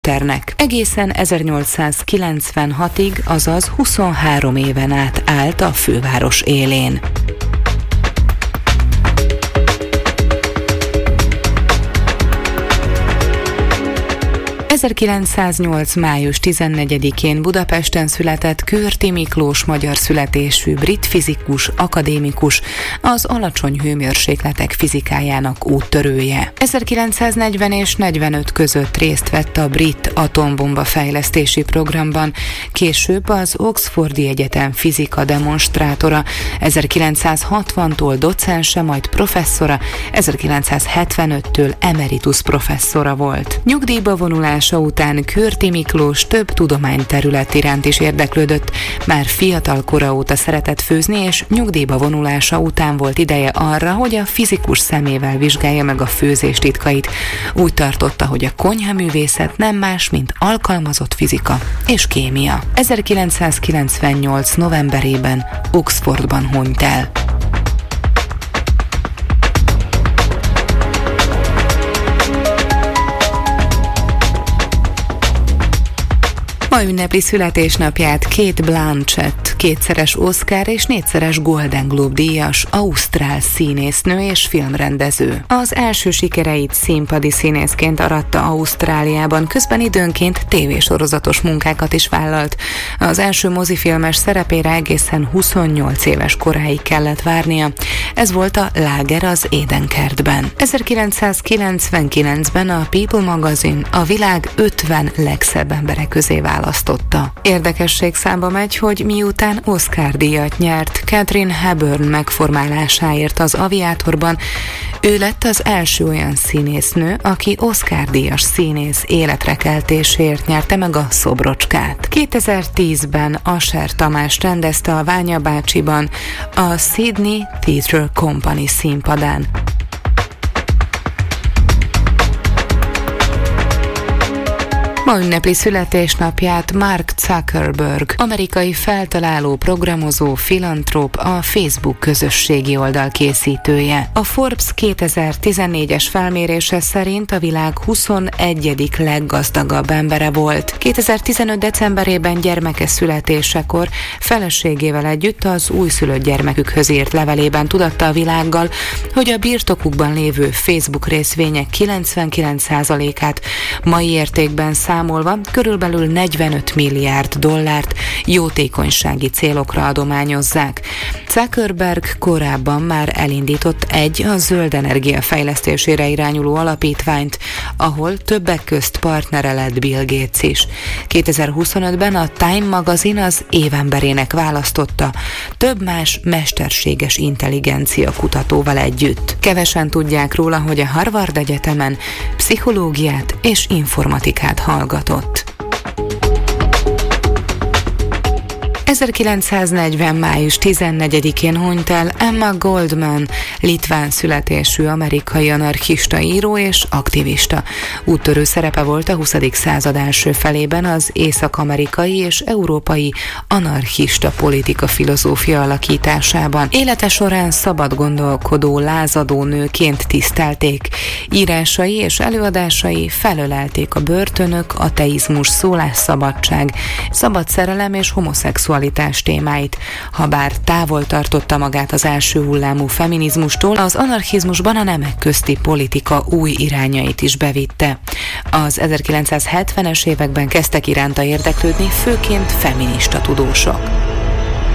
Ternek. Egészen 1896-ig, azaz 23 éven át állt a főváros élén. ...1908. május 14-én Budapesten született Kürti Miklós magyar születésű brit fizikus, akadémikus, az alacsony hőmérsékletek fizikájának úttörője. 1940 és 45 között részt vett a brit atombomba fejlesztési programban, később az Oxfordi Egyetem fizika demonstrátora, 1960-tól docense, majd professzora, 1975-től emeritus professzora volt. Nyugdíjba vonulása után Kürti Miklós több tudományterület iránt is érdeklődött, már fiatal kora óta szeretett főzni, és nyugdíjba vonulása után volt ideje arra, hogy a fizikus szemével vizsgálja meg a főzés titkait. Úgy tartotta, hogy a konyhaművészet nem más, mint alkalmazott fizika és kémia. 1998. novemberében Oxfordban hunyt el. Ma ünnepli születésnapját Cate Blanchett, kétszeres Oscar és négyszeres Golden Globe díjas ausztrál színésznő és filmrendező. Az első sikereit színpadi színészként aratta Ausztráliában, közben időnként tévésorozatos munkákat is vállalt. Az első mozifilmes szerepére egészen 28 éves koráig kellett várnia. Ez volt a Láger az Édenkertben. 1999-ben a People magazin a világ 50 legszebb emberek közé választotta. Érdekesség számba megy, hogy miután Oscar-díjat nyert Katharine Hepburn megformálásáért az Aviátorban, ő lett az első olyan színésznő, aki Oscar-díjas színész életrekeltéséért nyerte meg a szobrocskát. 2010-ben Ascher Tamás rendezte a Ványa bácsiban a Sydney Theatre Company színpadán. Ma ünnepli születésnapját Mark Zuckerberg, amerikai feltaláló, programozó, filantróp, a Facebook közösségi oldal készítője. A Forbes 2014-es felmérése szerint a világ 21. leggazdagabb embere volt. 2015. decemberében gyermeke születésekor feleségével együtt az újszülött gyermekükhöz írt levelében tudatta a világgal, hogy a birtokukban lévő Facebook részvények 99%-át mai értékben számolva körülbelül 45 milliárd dollárt jótékonysági célokra adományozzák. Zuckerberg korábban már elindított a zöld energia fejlesztésére irányuló alapítványt, ahol többek közt partnere lett Bill Gates is. 2025-ben a Time magazin az évemberének választotta, több más mesterséges intelligencia kutatóval együtt. Kevesen tudják róla, hogy a Harvard Egyetemen pszichológiát és informatikát hallgatott. 1940. május 14-én hunyt el Emma Goldman, litván születésű amerikai anarchista író és aktivista. Úttörő szerepe volt a 20. század első felében az észak-amerikai és európai anarchista politika filozófia alakításában. Élete során szabad gondolkodó, lázadó nőként tisztelték. Írásai és előadásai felölelték a börtönök, ateizmus, szólásszabadság, szabad szerelem és homoszexualitás témáit. Habár távol tartotta magát az első hullámú feminizmustól, az anarchizmusban a nemek közti politika új irányait is bevitte. Az 1970-es években kezdtek iránta érdeklődni főként feminista tudósok.